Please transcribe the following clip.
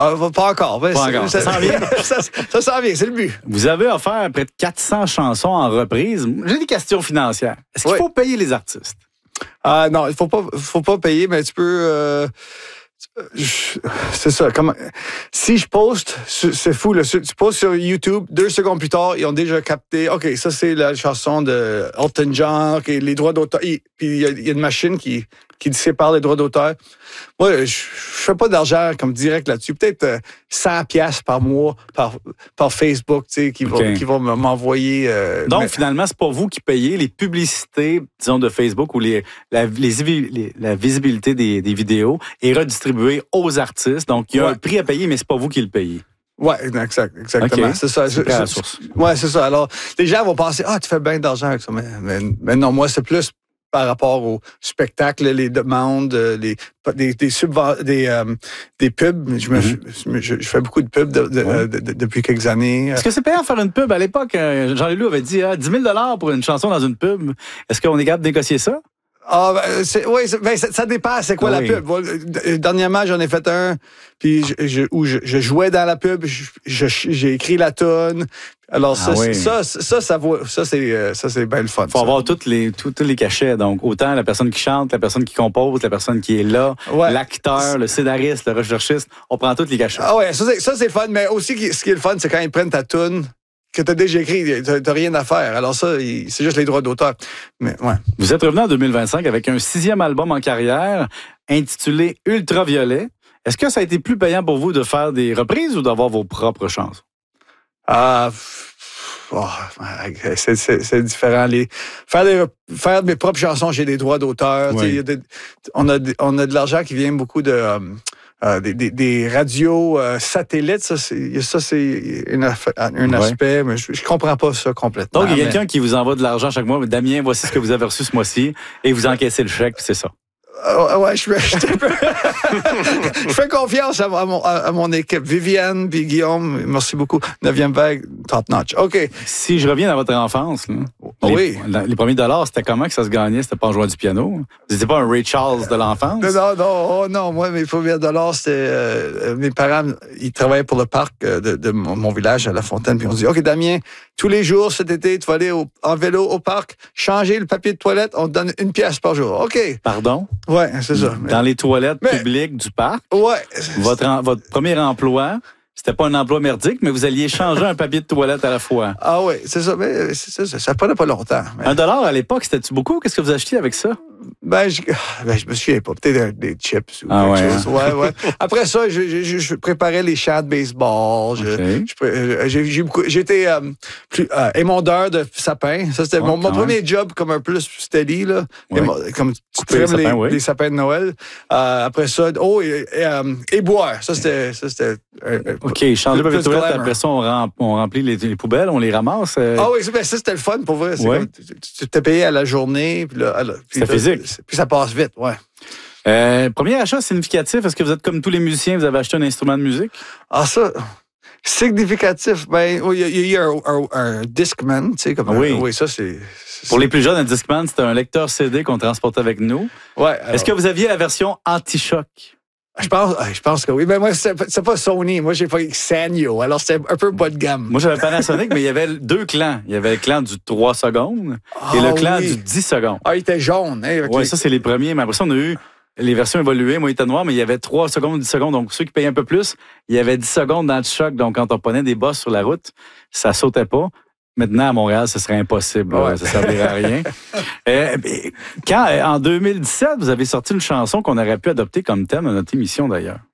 Ah, pas encore. Pas encore. Ça s'en vient. Ça s'en vient, c'est le but. Vous avez offert près de 400 chansons en reprise. J'ai des questions financières. Est-ce qu'il faut payer les artistes? Non, il faut pas payer, mais tu peux... c'est ça. Si je poste, c'est fou. Là, tu postes sur YouTube, 2 secondes plus tard, ils ont déjà capté. OK, ça, c'est la chanson de Elton John. OK, les droits d'auteur. Puis il y a une machine qui sépare les droits d'auteur. Moi, je fais pas d'argent comme direct là-dessus. Peut-être 100$ par mois par Facebook, tu sais, qui vont m'envoyer. Donc, finalement, c'est pas vous qui payez les publicités, disons, de Facebook ou la visibilité des vidéos est redistribuée aux artistes. Donc, il y a un prix à payer, mais c'est pas vous qui le payez. Oui, exactement. Okay. C'est ça. Oui, c'est ça. Alors, les gens vont penser, tu fais bien d'argent avec ça. Mais non, moi, c'est plus par rapport au spectacle, les demandes, des pubs. Je fais beaucoup de pubs depuis quelques années. Est-ce que c'est payant de faire une pub? À l'époque, Jean-Leloup avait dit 10 000 pour une chanson dans une pub. Est-ce qu'on est capable de négocier ça? Ça dépend, c'est quoi la pub. Dernièrement, j'en ai fait un, puis où je jouais dans la pub, j'ai écrit la toune. Alors ça c'est bien le fun. Faut avoir tous les cachets, donc autant la personne qui chante, la personne qui compose, la personne qui est là, l'acteur, le scénariste, le recherchiste, on prend tous les cachets. Ah ouais, ça c'est le fun, mais aussi ce qui est le fun, c'est quand ils prennent ta toune que tu as déjà écrit, t'as rien à faire. Alors ça, c'est juste les droits d'auteur. Mais ouais. Vous êtes revenu en 2025 avec un 6e album en carrière intitulé Ultraviolet. Est-ce que ça a été plus payant pour vous de faire des reprises ou d'avoir vos propres chansons? C'est différent. Faire mes propres chansons, j'ai des droits d'auteur. Oui. On a de l'argent qui vient beaucoup de... des radios satellites, ça c'est un aspect, mais je comprends pas ça complètement. Donc, il y a quelqu'un qui vous envoie de l'argent chaque mois. Damien, voici ce que vous avez reçu ce mois-ci, et vous encaissez le chèque, c'est ça. Je fais confiance à mon équipe. Viviane puis Guillaume, merci beaucoup. 9e vague, top notch. OK. Si je reviens dans votre enfance, les premiers dollars, c'était comment que ça se gagnait? C'était pas en jouant du piano? Vous n'étiez pas un Ray Charles de l'enfance? Non. Moi, mes premiers dollars, c'était... mes parents, ils travaillaient pour le parc de mon village à La Fontaine. Puis on dit, OK, Damien, tous les jours cet été, tu vas aller en vélo au parc, changer le papier de toilette, on te donne 1$ par jour. OK. Pardon? Oui, c'est ça. Dans les toilettes publiques du parc, votre premier emploi, c'était pas un emploi merdique, mais vous alliez changer un papier de toilette à la fois. Ah oui, c'est ça. Mais ça prenait pas longtemps. Mais... $1 à l'époque, c'était-tu beaucoup? Qu'est-ce que vous achetiez avec ça? Je me souviens pas. Peut-être des chips ou quelque chose. Ouais. Après ça, je préparais les champs de baseball. J'étais émondeur de sapins. Ça, c'était mon premier job comme un peu plus steady. Là. Comme tu trimes les sapins de Noël. Après ça, éboueur. Ça, c'était OK, changer le papier de toilette. Après ça, on remplit les poubelles, on les ramasse. Ça, c'était le fun pour vrai. Tu t'es payé à la journée. C'était physique. Puis ça passe vite, ouais. Premier achat significatif, est-ce que vous êtes comme tous les musiciens, vous avez acheté un instrument de musique? Ça, significatif, il y a un Discman, tu sais, comme oui, ça c'est... Pour les plus jeunes, un Discman, c'était un lecteur CD qu'on transportait avec nous. Ouais. Est-ce que vous aviez la version anti-choc? Je pense que oui. Mais moi, c'est pas Sony. Moi, j'ai pas Sanyo. Alors, c'était un peu bas de gamme. Moi, j'avais Panasonic, mais il y avait 2 clans. Il y avait le clan du 3 secondes et le clan du 10 secondes. Il était jaune. Oui, ça, c'est les premiers. Mais après ça, on a eu les versions évoluées. Moi, il était noir, mais il y avait 3 secondes, 10 secondes. Donc, ceux qui payaient un peu plus, il y avait 10 secondes d'anti-choc. Donc, quand on prenait des bosses sur la route, ça sautait pas. Maintenant, à Montréal, ce serait impossible. Ça ne servirait à rien. En 2017, vous avez sorti une chanson qu'on aurait pu adopter comme thème de notre émission, d'ailleurs.